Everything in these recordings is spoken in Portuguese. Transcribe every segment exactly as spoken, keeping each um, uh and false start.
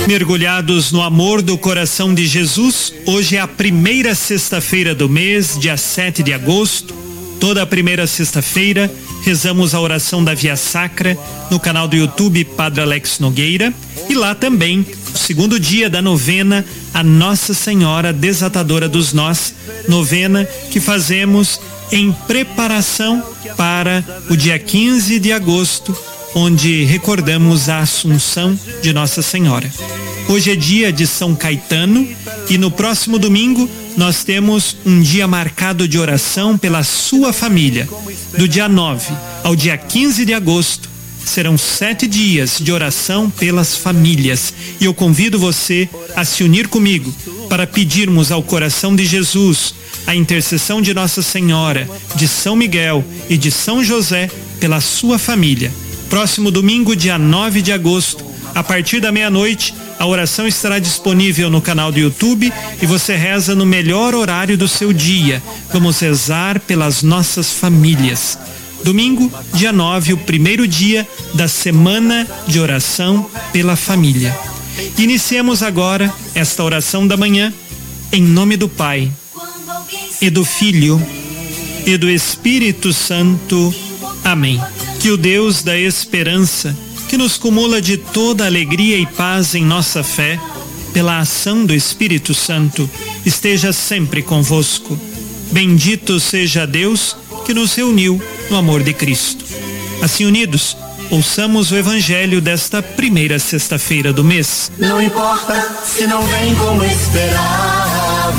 Mergulhados no amor do coração de Jesus, hoje é a primeira sexta-feira do mês, dia sete de agosto. Toda a primeira sexta-feira rezamos a oração da Via Sacra no canal do YouTube Padre Alex Nogueira, e lá também o segundo dia da novena a Nossa Senhora Desatadora dos Nós, novena que fazemos em preparação para o dia quinze de agosto, onde recordamos a Assunção de Nossa Senhora. Hoje é dia de São Caetano e no próximo domingo nós temos um dia marcado de oração pela sua família. Do dia nove ao dia quinze de agosto serão sete dias de oração pelas famílias. E eu convido você a se unir comigo para pedirmos ao coração de Jesus a intercessão de Nossa Senhora, de São Miguel e de São José pela sua família. Próximo domingo, dia nove de agosto, a partir da meia-noite, a oração estará disponível no canal do YouTube e você reza no melhor horário do seu dia. Vamos rezar pelas nossas famílias. Domingo, dia nove, o primeiro dia da semana de oração pela família. Iniciemos agora esta oração da manhã em nome do Pai e do Filho e do Espírito Santo. Amém. Que o Deus da esperança, que nos cumula de toda alegria e paz em nossa fé, pela ação do Espírito Santo, esteja sempre convosco. Bendito seja Deus que nos reuniu no amor de Cristo. Assim unidos, ouçamos o Evangelho desta primeira sexta-feira do mês. Não importa se não vem como esperava,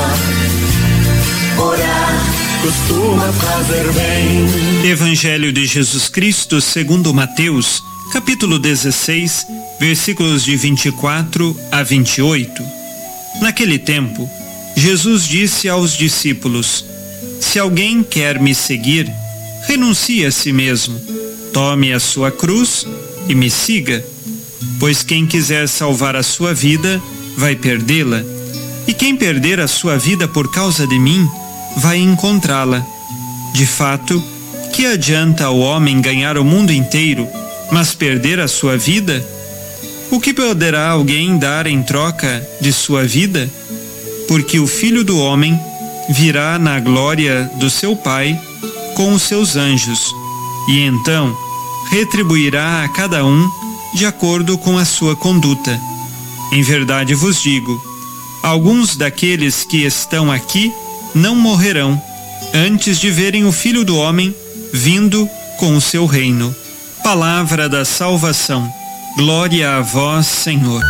orar costuma fazer bem. Evangelho de Jesus Cristo segundo Mateus, capítulo dezesseis, versículos de vinte e quatro a vinte e oito. Naquele tempo, Jesus disse aos discípulos: se alguém quer me seguir, renuncie a si mesmo, tome a sua cruz e me siga. Pois quem quiser salvar a sua vida, vai perdê-la. E quem perder a sua vida por causa de mim, vai encontrá-la. De fato, que adianta ao homem ganhar o mundo inteiro, mas perder a sua vida? O que poderá alguém dar em troca de sua vida? Porque o Filho do Homem virá na glória do seu Pai com os seus anjos, e então retribuirá a cada um de acordo com a sua conduta. Em verdade vos digo, alguns daqueles que estão aqui não morrerão antes de verem o Filho do Homem vindo com o seu reino. Palavra da salvação. Glória a vós, Senhor.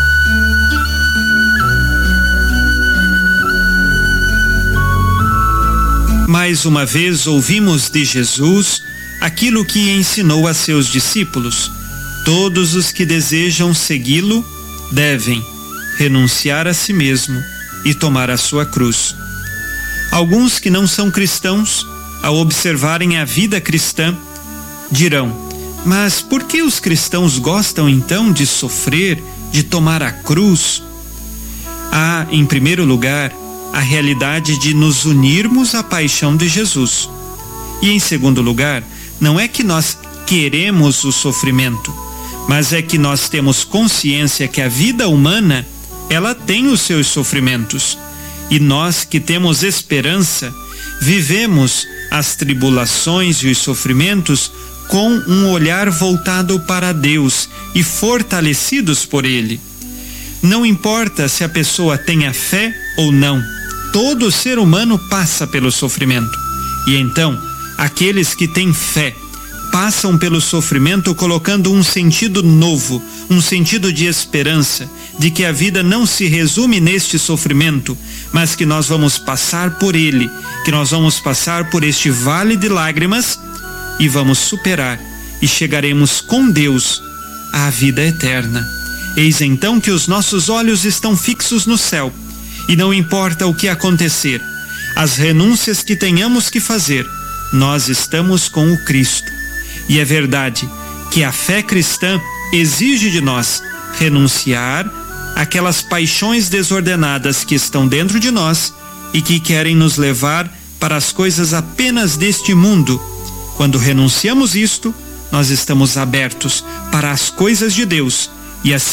Mais uma vez ouvimos de Jesus aquilo que ensinou a seus discípulos. Todos os que desejam segui-lo devem renunciar a si mesmo e tomar a sua cruz. Alguns que não são cristãos, ao observarem a vida cristã, dirão: mas por que os cristãos gostam então de sofrer, de tomar a cruz? Há, em primeiro lugar, a realidade de nos unirmos à paixão de Jesus. E em segundo lugar, não é que nós queremos o sofrimento, mas é que nós temos consciência que a vida humana, ela tem os seus sofrimentos. E nós que temos esperança, vivemos as tribulações e os sofrimentos com um olhar voltado para Deus e fortalecidos por Ele. Não importa se a pessoa tenha fé ou não, todo ser humano passa pelo sofrimento. E então, aqueles que têm fé passam pelo sofrimento colocando um sentido novo, um sentido de esperança, de que a vida não se resume neste sofrimento, mas que nós vamos passar por ele, que nós vamos passar por este vale de lágrimas e vamos superar e chegaremos com Deus à vida eterna. Eis então que os nossos olhos estão fixos no céu e não importa o que acontecer, as renúncias que tenhamos que fazer, nós estamos com o Cristo. E é verdade que a fé cristã exige de nós renunciar àquelas paixões desordenadas que estão dentro de nós e que querem nos levar para as coisas apenas deste mundo. Quando renunciamos isto, nós estamos abertos para as coisas de Deus e assim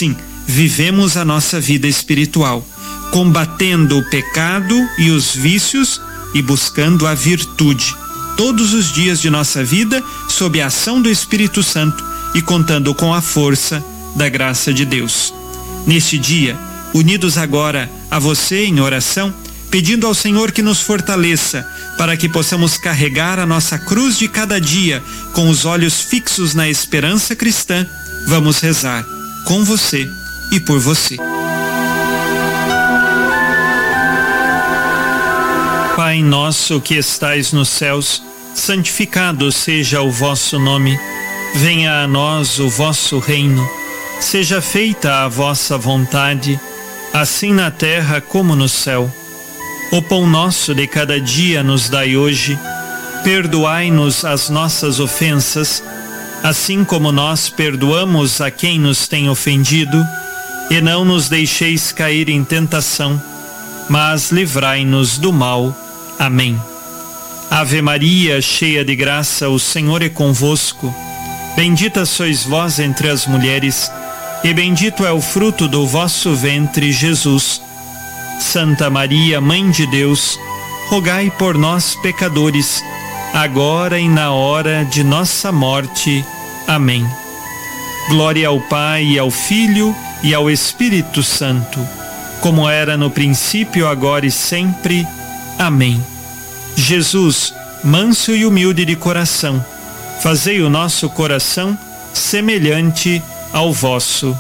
vivemos a nossa vida espiritual, combatendo o pecado e os vícios e buscando a virtude, todos os dias de nossa vida, sob a ação do Espírito Santo e contando com a força da graça de Deus. Neste dia, unidos agora a você em oração, pedindo ao Senhor que nos fortaleça para que possamos carregar a nossa cruz de cada dia com os olhos fixos na esperança cristã, vamos rezar com você e por você. Pai nosso que estais nos céus, santificado seja o vosso nome. Venha a nós o vosso reino. Seja feita a vossa vontade, assim na terra como no céu. O pão nosso de cada dia nos dai hoje. Perdoai-nos as nossas ofensas, assim como nós perdoamos a quem nos tem ofendido. E não nos deixeis cair em tentação, mas livrai-nos do mal. Amém. Ave Maria, cheia de graça, o Senhor é convosco. Bendita sois vós entre as mulheres, e bendito é o fruto do vosso ventre, Jesus. Santa Maria, Mãe de Deus, rogai por nós, pecadores, agora e na hora de nossa morte. Amém. Glória ao Pai, e ao Filho, e ao Espírito Santo, como era no princípio, agora e sempre. Amém. Jesus, manso e humilde de coração, fazei o nosso coração semelhante ao vosso.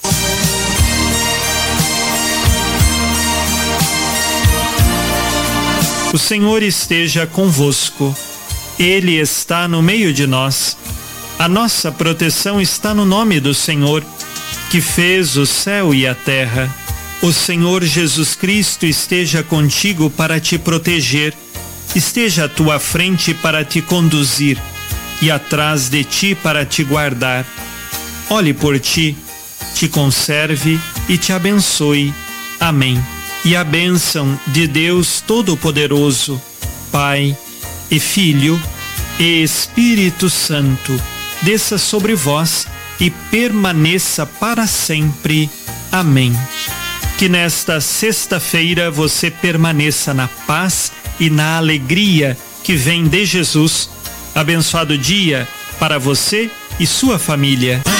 O Senhor esteja convosco. Ele está no meio de nós. A nossa proteção está no nome do Senhor, que fez o céu e a terra. O Senhor Jesus Cristo esteja contigo para te proteger, esteja à tua frente para te conduzir e atrás de ti para te guardar. Olhe por ti, te conserve e te abençoe. Amém. E a bênção de Deus Todo-Poderoso, Pai e Filho e Espírito Santo, desça sobre vós e permaneça para sempre. Amém. Que nesta sexta-feira você permaneça na paz e na alegria que vem de Jesus. Abençoado dia para você e sua família.